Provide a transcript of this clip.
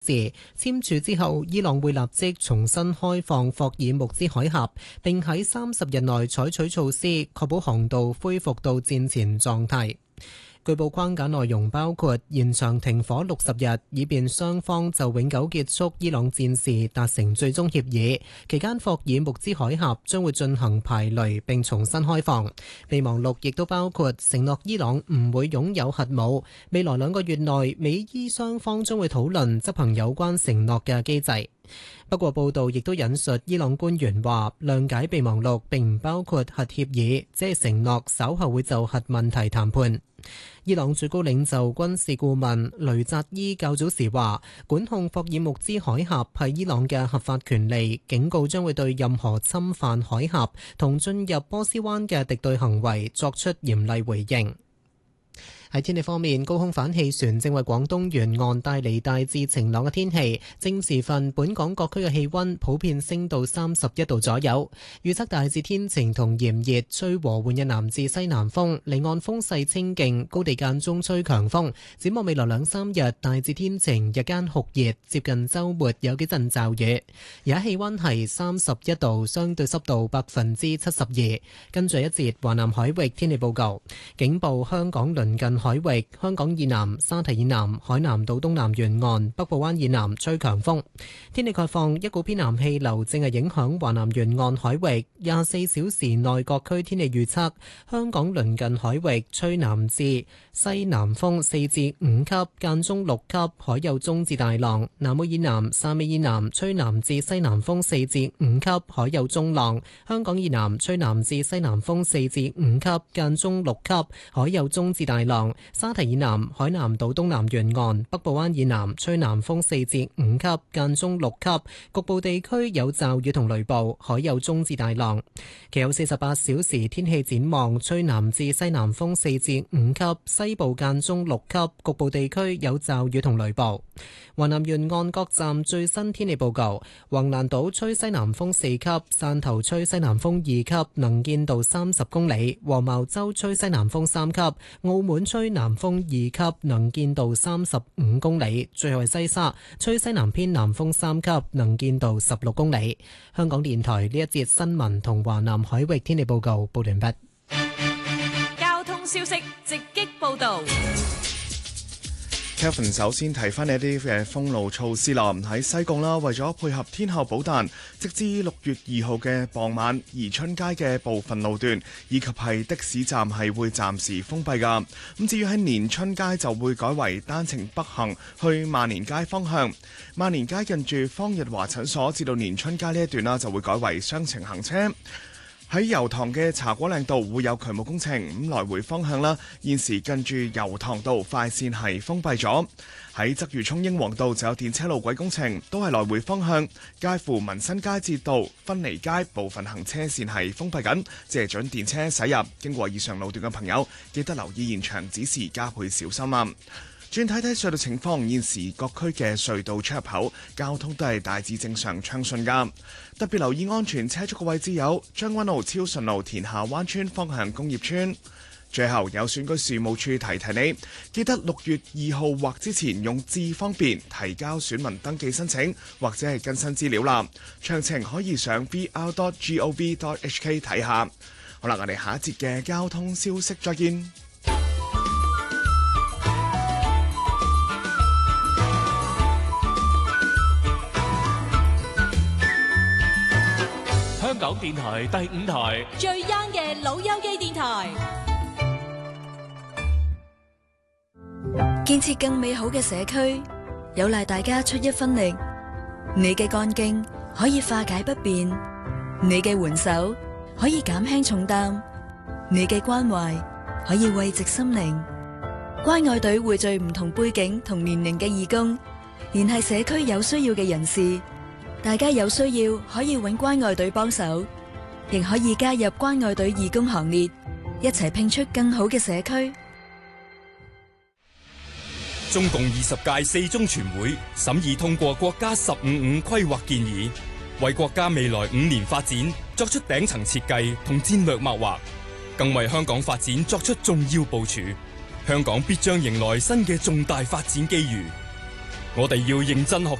簽署之後，伊朗會立即重新開放霍爾木茲海峽，並喺30日內採取措施，確保航道恢復到戰前狀態。據報框架內容包括延長停火60日，以便雙方就永久結束伊朗戰事達成最終協議。期間，霍爾木茲海峽將會進行排雷並重新開放。備忘錄亦都包括承諾伊朗唔會擁有核武。未來2個月內，美伊雙方將會討論執行有關承諾嘅機制。不過報道亦都引述伊朗官員話，諒解備忘錄並唔包括核協議，只係承諾稍後會就核問題談判。伊朗最高領袖軍事顧問雷扎伊較早時話，管控霍爾木茲海峽係伊朗嘅合法權利，警告將會對任何侵犯海峽同進入波斯灣嘅敵對行為作出嚴厲回應。喺天氣方面，高空反氣旋正為廣東沿岸帶嚟大致晴朗嘅天氣。正時分，本港各區嘅氣溫普遍升到31度左右。預測大致天晴同炎熱，吹和緩嘅南至西南風，離岸風勢清勁，高地間中吹強風。展望未來2-3日，大致天晴，日間酷熱，接近週末有幾陣驟雨。而家氣溫係31度，相對濕度72%。跟住一節華南海域天氣報告，警報香港鄰近海域、香港以南、沙提以南、海南島東南沿岸、北部灣以南吹強風。天氣概況，一股偏南氣流正係影響華南沿岸海域。24小時內各區天氣預測：香港鄰近海域吹南至西南風4至5級，間中6級，海有中至大浪；南澳以南、汕尾以南吹南至西南風4至5級，海有中浪；香港以南吹南至西南風4至5級，間中6級，海有中至大浪。沙提以南、海南島東南沿岸、北部灣以南吹南風4至5級，間中6級，局部地區有驟雨同雷暴，海有中至大浪。其後48小時天氣展望，吹南至西南風4至5級，西部間中6級，局部地區有驟雨同雷暴。華南沿岸各站最新天氣報告：橫瀾島吹西南風4級，汕頭吹西南風2級，能見度30公里；黃茅洲吹西南風3級，澳門吹南風2級，能見度35公里。最後係西沙吹西南偏南風3級，能見度16公里。香港電台呢一節新聞同華南海域天氣報告報完畢。 交通消息直擊報道。 Kevin 首先提翻你一啲嘅封路措施啦。喺西貢啦，為咗配合天后寶誕，直至6月2號嘅傍晚，宜春街嘅部分路段以及係的士站係會暫時封閉㗎。咁至於喺年春街就會改為單程北行去萬年街方向，萬年街近住方日華診所至到年春街呢一段啦，就會改為雙程行車。喺油塘嘅茶果嶺道會有渠務工程，咁來回方向啦，現時近住油塘道快線係封閉咗。喺鰂魚涌英皇道就有電車路軌工程，都係來回方向，介乎民新街至到芬尼街部分行車線係封閉緊，只係準電車駛入。經過以上路段嘅朋友，記得留意現場指示，加倍小心啊！轉睇睇隧道情況，現時各區嘅隧道出入口交通都係大致正常暢順㗎。特別留意安全車速嘅位置有將軍澳超順路田下灣村方向工業村。最後有選舉事務處提提你，記得6月2號或之前用智方便提交選民登記申請或者係更新資料啦。詳情可以上 vr.gov.hk 睇下。好啦，我哋下一節嘅交通消息再見。 香港電台第5台最 young 嘅老友記電台， 建設更美好嘅社區，有賴大家出一分力。你嘅幹勁可以化解不便，你嘅援手可以減輕重擔，你嘅關懷可以慰藉心靈。關愛隊匯聚唔同背景同年齡嘅義工，聯繫社區有需要嘅人士。大家有需要可以揾關愛隊幫手，亦可以加入關愛隊義工行列，一齊拼出更好嘅社區。 中共20屆四中全會審議通過國家15/5規劃建議，為國家未來5年發展作出頂層設計同戰略謀劃，更為香港發展作出重要部署。香港必將迎來新嘅重大發展機遇。 我哋要認真學